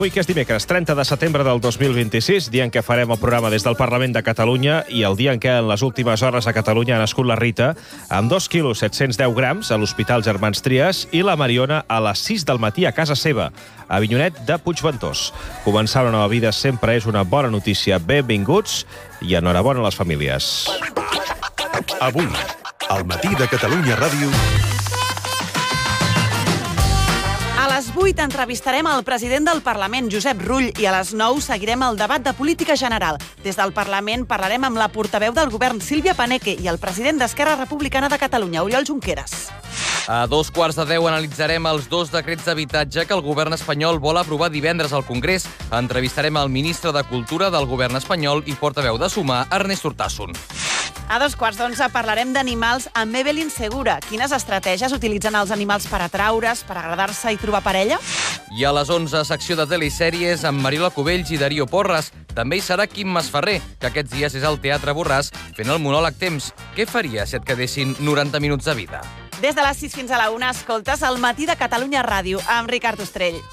Avui, que és dimecres 30 de setembre del 2026, dia en què farem el programa des del Parlament de Catalunya i el dia en què en les últimes hores a Catalunya ha nascut la Rita, amb 2 quilos 710 grams a l'Hospital Germans Trias, i la Mariona a les 6 del matí a casa seva, a Avinyonet de Puigventós. Començar una nova vida sempre és una bona notícia. Benvinguts i enhorabona a les famílies. Avui, al matí de Catalunya Ràdio... A les 8 entrevistarem el president del Parlament, Josep Rull, i a les 9 seguirem el debat de política general. Des del Parlament parlarem amb la portaveu del govern, Sílvia Paneque, i el president d'Esquerra Republicana de Catalunya, Oriol Junqueras. A 2:15 analitzarem els 2 decrets d'habitatge que el govern espanyol vol aprovar divendres al Congrés. Entrevistarem el ministre de Cultura del govern espanyol i portaveu de Sumar, Ernest Urtasun. A 2:15 parlarem d'animals amb Evelyn Segura. Quines estratègies utilitzen els animals per atraure's, per agradar-se i trobar parella? I a les 11, secció de telesèries amb Mariola Cubells i Darío Porras. També hi serà Quim Masferrer, que aquests dies és al Teatre Borràs fent el monòleg Temps. Què faria si et quedessin 90 minuts de vida? Des de les 6 fins a la 1 escoltes el matí de Catalunya Ràdio amb Ricard Ostrell.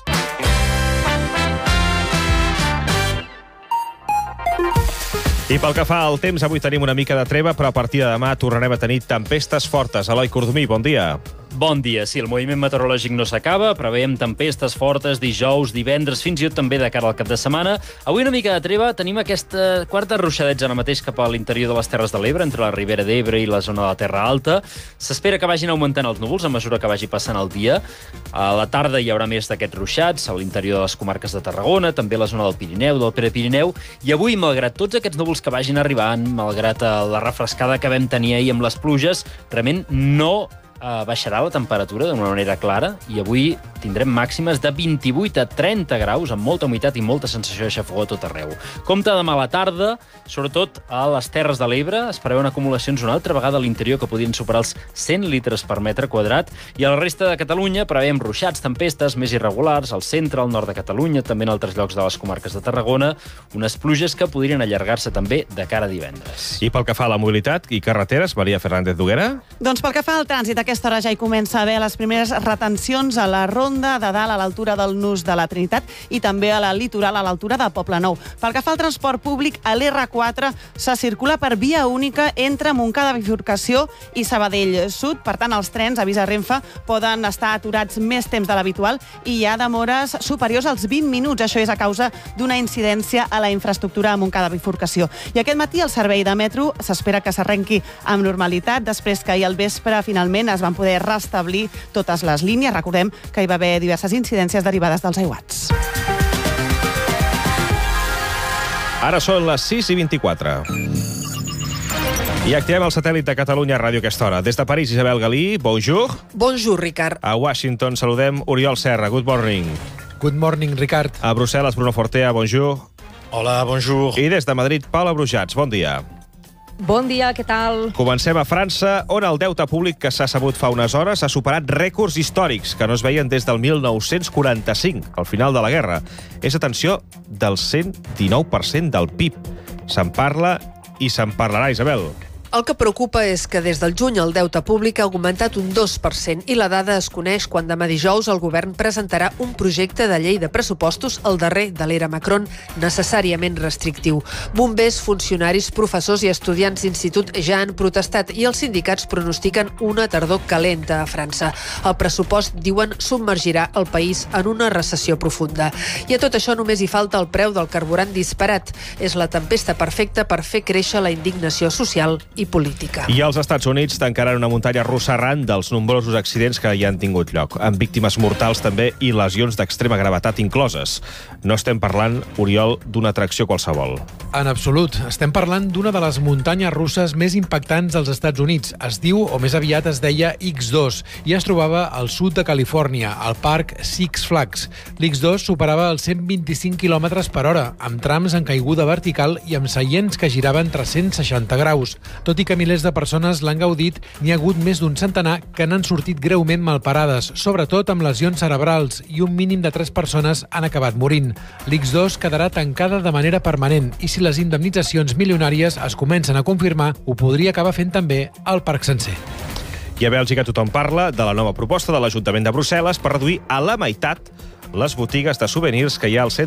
I pel que fa al temps, avui tenim una mica de treva, però a partir de demà tornarem a tenir tempestes fortes. Eloi Cordomí, bon dia. Bon dia. Sí, el moviment meteorològic no s'acaba. Preveiem tempestes fortes dijous, divendres, fins i tot també de cara al cap de setmana. Avui una mica de treva. Tenim aquesta quarta ruixadets ara mateix cap a l'interior de les Terres de l'Ebre, entre la Ribera d'Ebre i la zona de la Terra Alta. S'espera que vagin augmentant els núvols a mesura que vagi passant el dia. A la tarda hi haurà més d'aquests ruixats, a l'interior de les comarques de Tarragona, també a la zona del Pirineu, del Prepirineu. I avui, malgrat tots aquests núvols que vagin arribant, malgrat la refrescada que vam tenir ahir amb les pluges, realment no baixarà la temperatura d'una manera clara i avui tindrem màximes de 28 a 30 graus amb molta humitat i molta sensació de xafogor a tot arreu. Compte demà a la tarda, sobretot a les Terres de l'Ebre, es preveuen acumulacions una altra vegada a l'interior que podrien superar els 100 litres per metre quadrat, i a la resta de Catalunya preveiem ruixats, tempestes més irregulars al centre, al nord de Catalunya, també en altres llocs de les comarques de Tarragona, unes pluges que podrien allargar-se també de cara a divendres. I pel que fa a la mobilitat i carreteres, Maria Fernández Duguera? Doncs pel que fa al trànsit, aquesta hora ja hi comença a haver les primeres retencions a la ronda de dalt a l'altura del Nus de la Trinitat i també a la litoral a l'altura de Poblenou. Pel que fa al transport públic, a l'R4 se circula per via única entre Montcada Bifurcació i Sabadell Sud. Per tant, els trens, avisa Renfe, poden estar aturats més temps de l'habitual i hi ha demores superiors als 20 minuts. Això és a causa d'una incidència a la infraestructura a Montcada Bifurcació. I aquest matí el servei de metro s'espera que s'arrenqui amb normalitat després que ahir al vespre finalment es van poder restablir totes les línies. Recordem que hi va haver diverses incidències derivades dels aiguats. Ara són les 6:24. I activem el satèl·lit de Catalunya Ràdio a aquesta hora. Des de París, Isabel Galí, bonjour. Bonjour, Ricard. A Washington saludem Oriol Serra, good morning. Good morning, Ricard. A Brussel·les, Bruno Fortea, bonjour. Hola, bonjour. I des de Madrid, Paula Brujats, bon dia. Bon dia, què tal? Comencem a França, on el deute públic que s'ha sabut fa unes hores ha superat rècords històrics que no es veien des del 1945, al final de la guerra. És, atenció, del 119% del PIB. Se'n parla i se'n parlarà, Isabel. El que preocupa és que des del juny el deute públic ha augmentat un 2% i la dada es coneix quan demà dijous el govern presentarà un projecte de llei de pressupostos, el darrer de l'era Macron, necessàriament restrictiu. Bombers, funcionaris, professors i estudiants d'institut ja han protestat i els sindicats pronostiquen una tardor calenta a França. El pressupost, diuen, submergirà el país en una recessió profunda. I a tot això només hi falta el preu del carburant disparat. És la tempesta perfecta per fer créixer la indignació social i política. I als Estats Units tancaran una muntanya russa arran dels nombrosos accidents que hi han tingut lloc, amb víctimes mortals també i lesions d'extrema gravetat incloses. No estem parlant, Oriol, d'una atracció qualsevol. En absolut. Estem parlant d'una de les muntanyes russes més impactants dels Estats Units. Es diu, o més aviat es deia, X2, i es trobava al sud de Califòrnia, al parc Six Flags. L'X2 superava els 125 km per hora, amb trams en caiguda vertical i amb seients que giraven 360 graus. Tot i que milers de persones l'han gaudit, n'hi ha hagut més d'un centenar que n'han sortit greument malparades, sobretot amb lesions cerebrals, i un mínim de 3 persones han acabat morint. L'X2 quedarà tancada de manera permanent i si les indemnitzacions milionàries es comencen a confirmar, ho podria acabar fent també el parc sencer. I a Bèlgica tothom parla de la nova proposta de l'Ajuntament de Brussel·les per reduir a la meitat les botigues de souvenirs que hi ha al centre